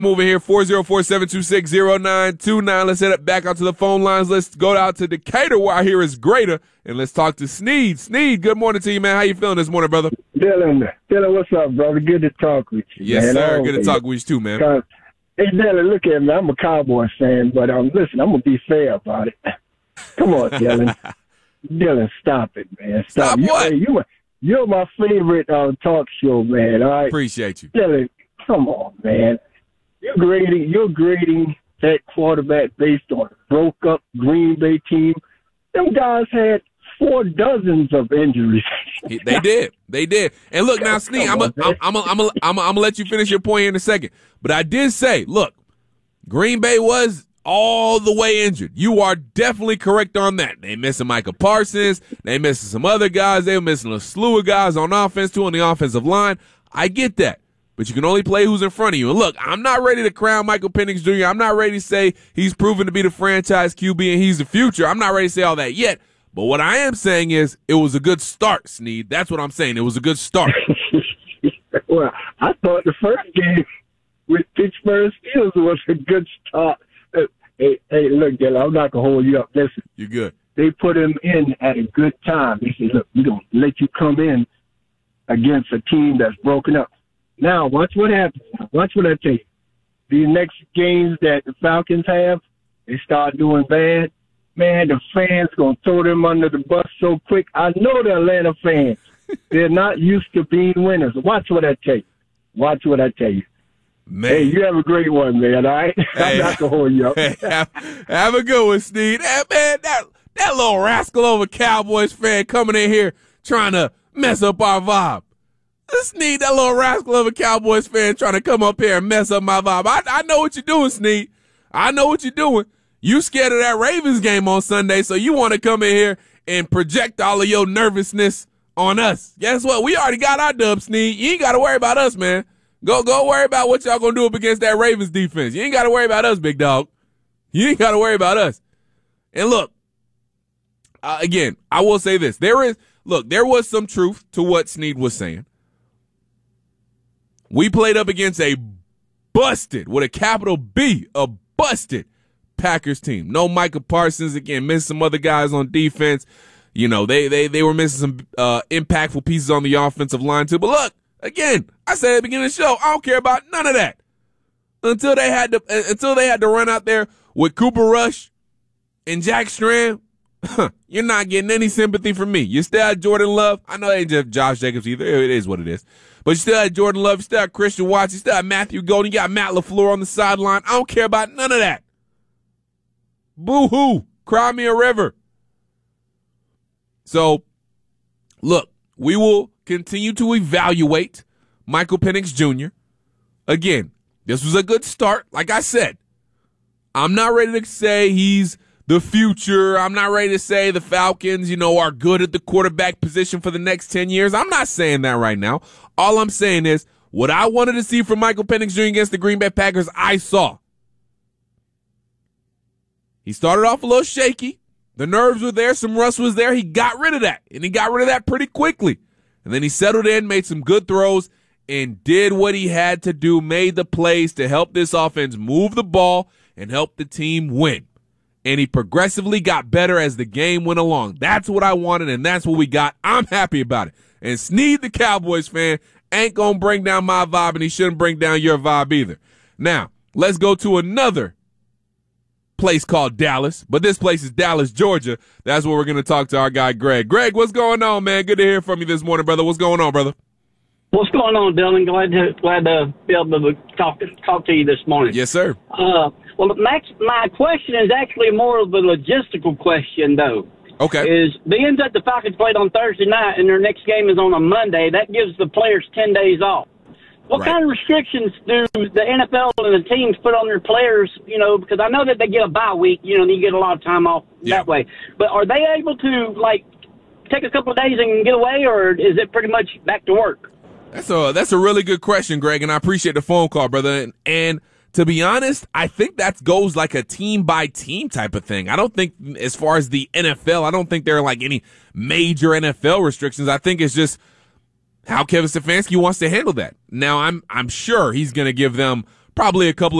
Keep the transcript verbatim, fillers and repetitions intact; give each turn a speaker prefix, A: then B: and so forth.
A: Moving here, four oh four, seven two six, oh nine two nine. Let's head up back out to the phone lines. Let's go out to Decatur, where I hear is greater, and let's talk to Sneed. Sneed, good morning to you, man. How you feeling this morning, brother?
B: Dylan, Dylan, what's up, brother? Good to talk with you,
A: Yes,
B: man.
A: sir.
B: Always.
A: Good to talk with you, too, man.
B: Hey, Dylan, look at me. I'm a Cowboys fan, but um, listen, I'm going to be fair about it. Come on, Dylan. Dylan, stop it, man.
A: Stop,
B: stop you,
A: what?
B: Hey, you, you're my favorite uh, talk show, man, all right?
A: Appreciate you.
B: Dylan, come on, man. You're grading, you're grading that quarterback based on a broke-up Green Bay team. Them guys had four dozens of injuries.
A: They did. They did. And look, now, Sneed, I'm going I'm I'm I'm I'm to let you finish your point here in a second. But I did say, look, Green Bay was all the way injured. You are definitely correct on that. They missing Micah Parsons. They missing some other guys. They were missing a slew of guys on offense, too, on the offensive line. I get that. But you can only play who's in front of you. And look, I'm not ready to crown Michael Penix Junior I'm not ready to say he's proven to be the franchise Q B and he's the future. I'm not ready to say all that yet. But what I am saying is it was a good start, Sneed. That's what I'm saying. It was a good start.
B: Well, I thought the first game with Pittsburgh Steelers was a good start. Hey, hey, look, Dylan, I'm not going to hold you up. Listen.
A: You're good.
B: They put him in at a good time. They said, look, we're going to let you come in against a team that's broken up. Now, watch what happens. Watch what I tell you. These next games that the Falcons have, they start doing bad. Man, the fans going to throw them under the bus so quick. I know the Atlanta fans. They're not used to being winners. Watch what I tell you. Watch what I tell you.
A: Man.
B: Hey, you have a great one, man, all right?
A: Hey,
B: I'm not going to hold you up.
A: Hey, have, have a good one, Sneed. Hey, man, that, that little rascal of a Cowboys fan coming in here trying to mess up our vibe. Sneed, that little rascal of a Cowboys fan trying to come up here and mess up my vibe. I, I know what you're doing, Sneed. I know what you're doing. You scared of that Ravens game on Sunday, so you want to come in here and project all of your nervousness on us. Guess what? We already got our dub, Sneed. You ain't got to worry about us, man. Go go worry about what y'all going to do up against that Ravens defense. You ain't got to worry about us, big dog. You ain't got to worry about us. And look, uh, again, I will say this. There is, look, there was some truth to what Sneed was saying. We played up against a busted, with a capital B, a busted Packers team. No Micah Parsons, again, missed some other guys on defense. You know, they they they were missing some uh, impactful pieces on the offensive line too. But look, again, I said at the beginning of the show, I don't care about none of that. Until they had to until they had to run out there with Cooper Rush and Jack Strand, you're not getting any sympathy from me. You still had Jordan Love. I know they ain't just Josh Jacobs either. It is what it is. But you still had Jordan Love. You still had Christian Watson. You still had Matthew Golden. You got Matt LaFleur on the sideline. I don't care about none of that. Boo-hoo. Cry me a river. So, look, we will continue to evaluate Michael Penix Junior Again, this was a good start. Like I said, I'm not ready to say he's the future. I'm not ready to say the Falcons, you know, are good at the quarterback position for the next ten years. I'm not saying that right now. All I'm saying is what I wanted to see from Michael Penix Junior against the Green Bay Packers, I saw. He started off a little shaky. The nerves were there. Some rust was there. He got rid of that, and he got rid of that pretty quickly. And then he settled in, made some good throws, and did what he had to do, made the plays to help this offense move the ball and help the team win. And he progressively got better as the game went along. That's what I wanted, and that's what we got. I'm happy about it. And Sneed, the Cowboys fan, ain't going to bring down my vibe, and he shouldn't bring down your vibe either. Now, let's go to another place called Dallas, but this place is Dallas, Georgia. That's where we're going to talk to our guy, Greg. Greg, what's going on, man? Good to hear from you this morning, brother. What's going on, brother?
C: What's going on, Dylan? Glad to glad to be able to talk talk to you this morning.
A: Yes, sir.
C: Uh, well, Max, my question is actually more of a logistical question, though.
A: Okay.
C: Is being that the Falcons played on Thursday night and their next game is on a Monday, that gives the players ten days off. What
A: right.
C: kind of restrictions do the N F L and the teams put on their players, you know, because I know that they get a bye week, you know, and you get a lot of time off
A: yeah.
C: that way. But are they able to, like, take a couple of days and get away, or is it pretty much back to work?
A: That's a, that's a really good question, Greg, and I appreciate the phone call, brother. And, and to be honest, I think that goes like a team-by-team type of thing. I don't think, as far as the N F L, I don't think there are, like, any major N F L restrictions. I think it's just how Kevin Stefanski wants to handle that. Now, I'm I'm sure he's going to give them probably a couple